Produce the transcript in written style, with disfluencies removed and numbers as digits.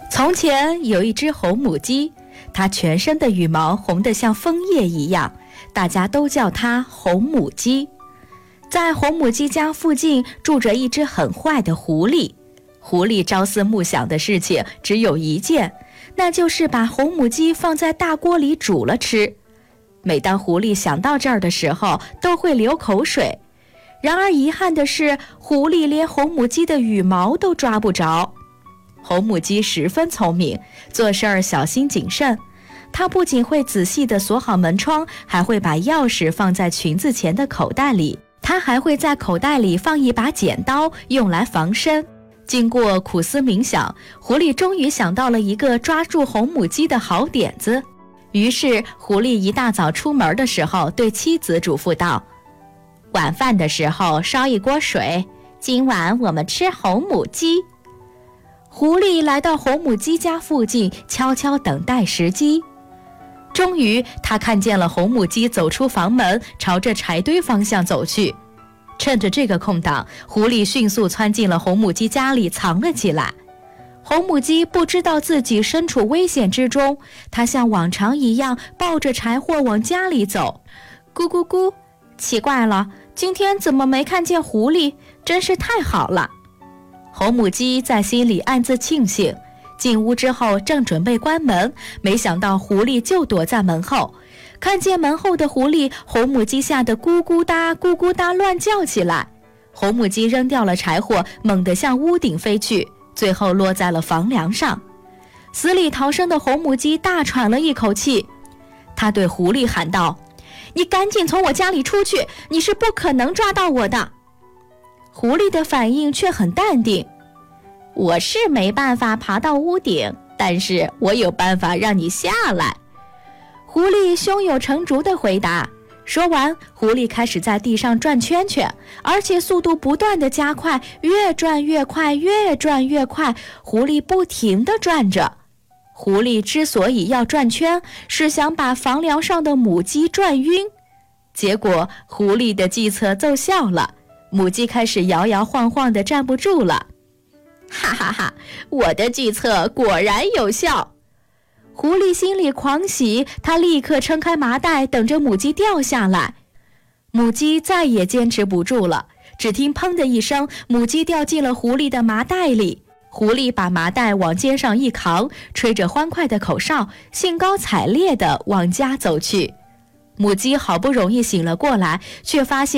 从前有一只红母鸡，它全身的羽毛红得像枫叶一样，大家都叫它红母鸡。在红母鸡家附近住着一只很坏的狐狸，狐狸朝思暮想的事情只有一件，那就是把红母鸡放在大锅里煮了吃。每当狐狸想到这儿的时候，都会流口水。然而遗憾的是，狐狸连红母鸡的羽毛都抓不着。红母鸡十分聪明，做事儿小心谨慎。它不仅会仔细地锁好门窗，还会把钥匙放在裙子前的口袋里。它还会在口袋里放一把剪刀，用来防身。经过苦思冥想，狐狸终于想到了一个抓住红母鸡的好点子。于是狐狸一大早出门的时候，对妻子嘱咐道：晚饭的时候烧一锅水，今晚我们吃红母鸡。狐狸来到红母鸡家附近，悄悄等待时机。终于他看见了红母鸡走出房门，朝着柴堆方向走去。趁着这个空档，狐狸迅速窜进了红母鸡家里，藏了起来。红母鸡不知道自己身处危险之中，它像往常一样抱着柴火往家里走。咕咕咕，奇怪了，今天怎么没看见狐狸？真是太好了。红母鸡在心里暗自庆幸，进屋之后正准备关门，没想到狐狸就躲在门后。看见门后的狐狸，红母鸡吓得咕咕哒咕咕哒乱叫起来。红母鸡扔掉了柴火，猛地向屋顶飞去，最后落在了房梁上。死里逃生的红母鸡大喘了一口气，它对狐狸喊道：你赶紧从我家里出去，你是不可能抓到我的。狐狸的反应却很淡定：我是没办法爬到屋顶，但是我有办法让你下来。狐狸胸有成竹地回答。说完，狐狸开始在地上转圈圈，而且速度不断地加快，越转越快，越转越快。狐狸不停地转着。狐狸之所以要转圈，是想把房梁上的母鸡转晕。结果狐狸的计策奏效了，母鸡开始摇摇晃晃地站不住了。哈哈哈，我的计策果然有效。狐狸心里狂喜，它立刻撑开麻袋，等着母鸡掉下来。母鸡再也坚持不住了，只听砰的一声，母鸡掉进了狐狸的麻袋里。狐狸把麻袋往肩上一扛，吹着欢快的口哨，兴高采烈地往家走去。母鸡好不容易醒了过来，却发现